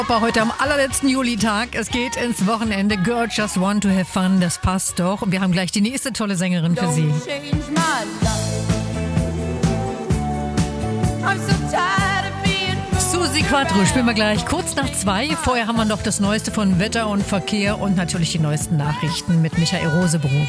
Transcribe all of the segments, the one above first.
Heute am allerletzten Julitag. Es geht ins Wochenende. Girl Just Want to Have Fun. Das passt doch. Und wir haben gleich die nächste tolle Sängerin für Sie. Susi Quattro spielen wir gleich kurz nach 2. Vorher haben wir noch das Neueste von Wetter und Verkehr und natürlich die neuesten Nachrichten mit Michael Rosebrook.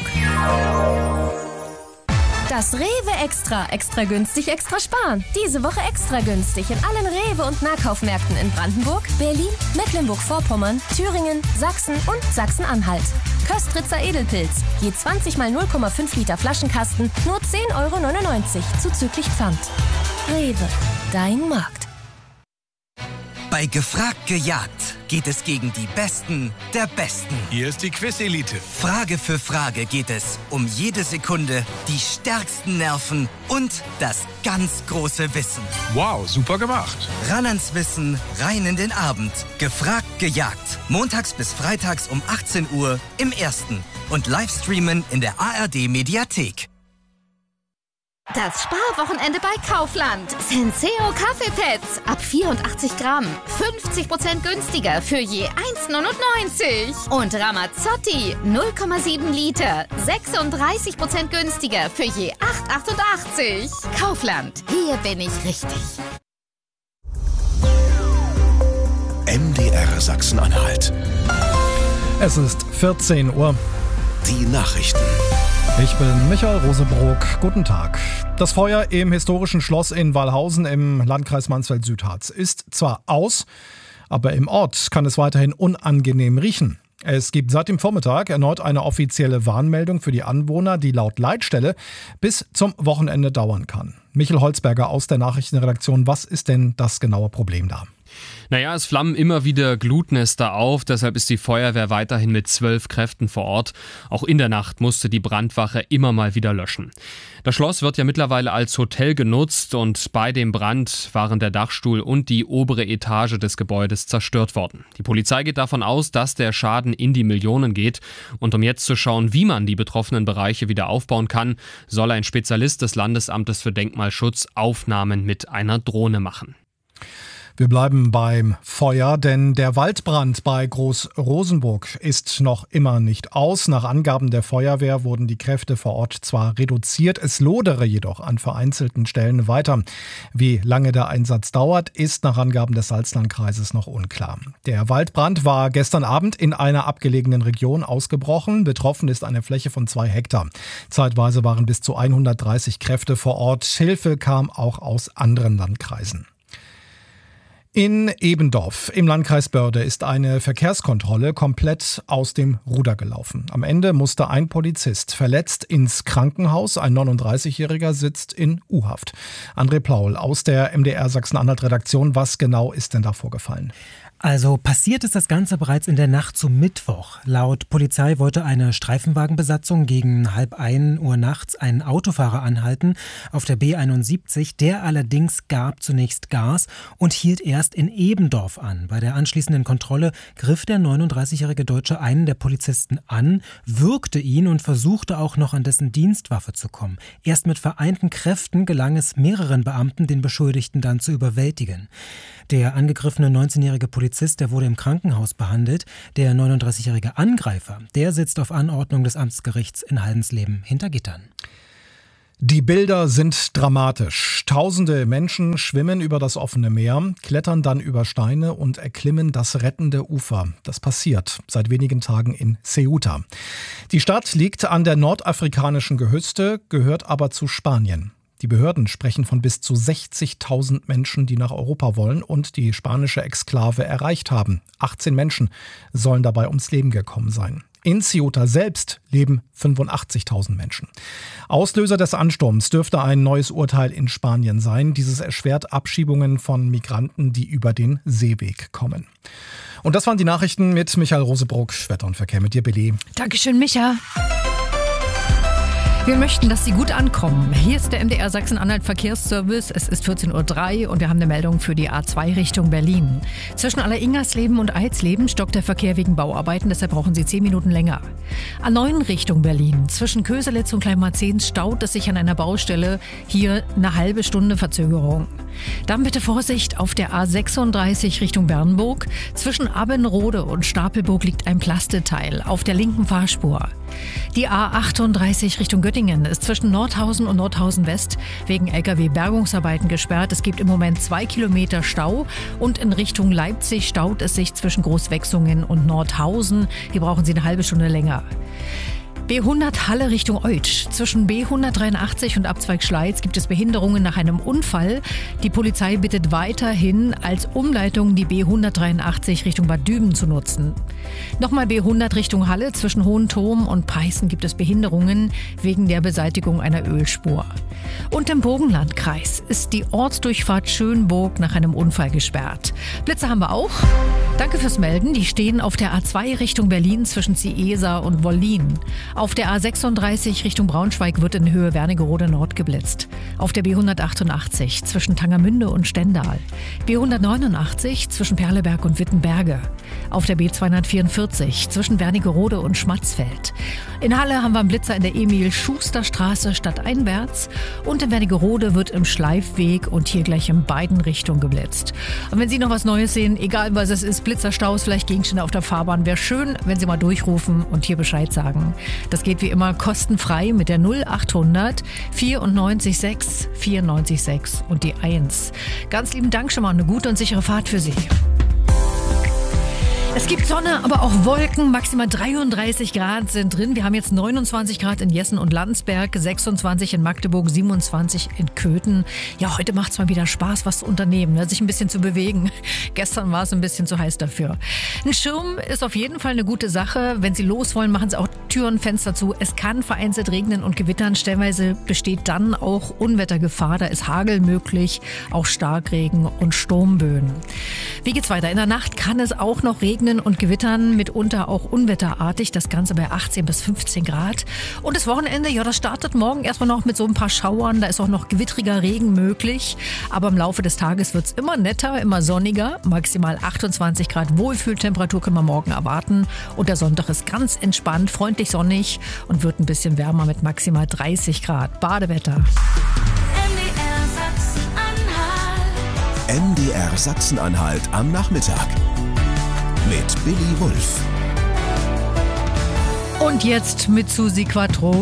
Das Rewe Extra. Extra günstig, extra sparen. Diese Woche extra günstig in allen Rewe- und Nahkaufmärkten in Brandenburg, Berlin, Mecklenburg-Vorpommern, Thüringen, Sachsen und Sachsen-Anhalt. Köstritzer Edelpilz. Je 20 mal 0,5 Liter Flaschenkasten, nur 10,99 € zuzüglich Pfand. Rewe. Dein Markt. Bei Gefragt gejagt geht es gegen die Besten der Besten. Hier ist die Quiz-Elite. Frage für Frage geht es um jede Sekunde, die stärksten Nerven und das ganz große Wissen. Wow, super gemacht. Ran ans Wissen, rein in den Abend. Gefragt gejagt. Montags bis freitags um 18 Uhr im Ersten. Und Livestreamen in der ARD-Mediathek. Das Sparwochenende bei Kaufland. Senseo Kaffeepads ab 84 Gramm. 50% günstiger für je 1,99. Und Ramazzotti 0,7 Liter. 36% günstiger für je 8,88. Kaufland. Hier bin ich richtig. MDR Sachsen-Anhalt. Es ist 14 Uhr. Die Nachrichten. Ich bin Michael Rosebrook. Guten Tag. Das Feuer im historischen Schloss in Wallhausen im Landkreis Mansfeld-Südharz ist zwar aus, aber im Ort kann es weiterhin unangenehm riechen. Es gibt seit dem Vormittag erneut eine offizielle Warnmeldung für die Anwohner, die laut Leitstelle bis zum Wochenende dauern kann. Michael Holzberger aus der Nachrichtenredaktion. Was ist denn das genaue Problem da? Naja, es flammen immer wieder Glutnester auf, deshalb ist die Feuerwehr weiterhin mit 12 Kräften vor Ort. Auch in der Nacht musste die Brandwache immer mal wieder löschen. Das Schloss wird ja mittlerweile als Hotel genutzt und bei dem Brand waren der Dachstuhl und die obere Etage des Gebäudes zerstört worden. Die Polizei geht davon aus, dass der Schaden in die Millionen geht. Und um jetzt zu schauen, wie man die betroffenen Bereiche wieder aufbauen kann, soll ein Spezialist des Landesamtes für Denkmalschutz Aufnahmen mit einer Drohne machen. Wir bleiben beim Feuer, denn der Waldbrand bei Groß-Rosenburg ist noch immer nicht aus. Nach Angaben der Feuerwehr wurden die Kräfte vor Ort zwar reduziert, es lodere jedoch an vereinzelten Stellen weiter. Wie lange der Einsatz dauert, ist nach Angaben des Salzlandkreises noch unklar. Der Waldbrand war gestern Abend in einer abgelegenen Region ausgebrochen. Betroffen ist eine Fläche von 2 Hektar. Zeitweise waren bis zu 130 Kräfte vor Ort. Hilfe kam auch aus anderen Landkreisen. In Ebendorf im Landkreis Börde ist eine Verkehrskontrolle komplett aus dem Ruder gelaufen. Am Ende musste ein Polizist verletzt ins Krankenhaus. Ein 39-Jähriger sitzt in U-Haft. André Plaul aus der MDR Sachsen-Anhalt-Redaktion. Was genau ist denn da vorgefallen? Also passiert ist das Ganze bereits in der Nacht zum Mittwoch. Laut Polizei wollte eine Streifenwagenbesatzung gegen 12:30 Uhr nachts einen Autofahrer anhalten auf der B71. Der allerdings gab zunächst Gas und hielt erst in Ebendorf an. Bei der anschließenden Kontrolle griff der 39-jährige Deutsche einen der Polizisten an, würgte ihn und versuchte auch noch an dessen Dienstwaffe zu kommen. Erst mit vereinten Kräften gelang es mehreren Beamten, den Beschuldigten dann zu überwältigen. Der angegriffene 19-jährige Polizist, der wurde im Krankenhaus behandelt. Der 39-jährige Angreifer, der sitzt auf Anordnung des Amtsgerichts in Haldensleben hinter Gittern. Die Bilder sind dramatisch. Tausende Menschen schwimmen über das offene Meer, klettern dann über Steine und erklimmen das rettende Ufer. Das passiert seit wenigen Tagen in Ceuta. Die Stadt liegt an der nordafrikanischen Küste, gehört aber zu Spanien. Die Behörden sprechen von bis zu 60.000 Menschen, die nach Europa wollen und die spanische Exklave erreicht haben. 18 Menschen sollen dabei ums Leben gekommen sein. In Ceuta selbst leben 85.000 Menschen. Auslöser des Ansturms dürfte ein neues Urteil in Spanien sein. Dieses erschwert Abschiebungen von Migranten, die über den Seeweg kommen. Und das waren die Nachrichten mit Michael Rosebrook. Wetter und Verkehr mit dir, Billy. Dankeschön, Micha. Wir möchten, dass Sie gut ankommen. Hier ist der MDR Sachsen-Anhalt Verkehrsservice. Es ist 14:03 Uhr und wir haben eine Meldung für die A2 Richtung Berlin. Zwischen Alleringersleben und Eisleben stockt der Verkehr wegen Bauarbeiten, deshalb brauchen Sie 10 Minuten länger. A9 Richtung Berlin. Zwischen Köselitz und Kleinmarzehns staut es sich an einer Baustelle. Hier eine halbe Stunde Verzögerung. Dann bitte Vorsicht auf der A36 Richtung Bernburg. Zwischen Abbenrode und Stapelburg liegt ein Plasteteil auf der linken Fahrspur. Die A38 Richtung Göttingen ist zwischen Nordhausen und Nordhausen West wegen Lkw-Bergungsarbeiten gesperrt. Es gibt im Moment 2 Kilometer Stau und in Richtung Leipzig staut es sich zwischen Großwechsungen und Nordhausen. Hier brauchen Sie eine halbe Stunde länger. B100 Halle Richtung Eutsch. Zwischen B183 und Abzweig Schleiz gibt es Behinderungen nach einem Unfall. Die Polizei bittet weiterhin als Umleitung die B183 Richtung Bad Düben zu nutzen. Nochmal B100 Richtung Halle. Zwischen Hohenturm und Peißen gibt es Behinderungen wegen der Beseitigung einer Ölspur. Und im Burgenlandkreis ist die Ortsdurchfahrt Schönburg nach einem Unfall gesperrt. Blitze haben wir auch. Danke fürs Melden. Die stehen auf der A2 Richtung Berlin zwischen Ciesa und Wollin. Auf der A36 Richtung Braunschweig wird in Höhe Wernigerode Nord geblitzt. Auf der B188 zwischen Tangermünde und Stendal. B189 zwischen Perleberg und Wittenberge. Auf der B244 zwischen Wernigerode und Schmatzfeld. In Halle haben wir einen Blitzer in der Emil-Schuster-Straße stadteinwärts. Und in Wernigerode wird im Schleifweg und hier gleich in beiden Richtungen geblitzt. Und wenn Sie noch was Neues sehen, egal was es ist, Blitzerstaus, vielleicht Gegenstände auf der Fahrbahn, wäre schön, wenn Sie mal durchrufen und hier Bescheid sagen. Das geht wie immer kostenfrei mit der 0800 94 6 94 6 und die 1. Ganz lieben Dank schon mal, eine gute und sichere Fahrt für Sie. Es gibt Sonne, aber auch Wolken. Maximal 33 Grad sind drin. Wir haben jetzt 29 Grad in Jessen und Landsberg, 26 in Magdeburg, 27 in Köthen. Ja, heute macht es mal wieder Spaß, was zu unternehmen, sich ein bisschen zu bewegen. Gestern war es ein bisschen zu heiß dafür. Ein Schirm ist auf jeden Fall eine gute Sache. Wenn Sie los wollen, machen Sie auch Türen, Fenster zu. Es kann vereinzelt regnen und gewittern. Stellenweise besteht dann auch Unwettergefahr. Da ist Hagel möglich, auch Starkregen und Sturmböen. Wie geht's weiter? In der Nacht kann es auch noch regnen und gewittern, mitunter auch unwetterartig, das Ganze bei 18 bis 15 Grad. Und das Wochenende, ja, das startet morgen erstmal noch mit so ein paar Schauern, da ist auch noch gewittriger Regen möglich, aber im Laufe des Tages wird's immer netter, immer sonniger, maximal 28 Grad Wohlfühltemperatur können wir morgen erwarten und der Sonntag ist ganz entspannt, freundlich sonnig und wird ein bisschen wärmer mit maximal 30 Grad. Badewetter. MDR Sachsen-Anhalt am Nachmittag. Mit Billy Wulff. Und jetzt mit Susi Quattro.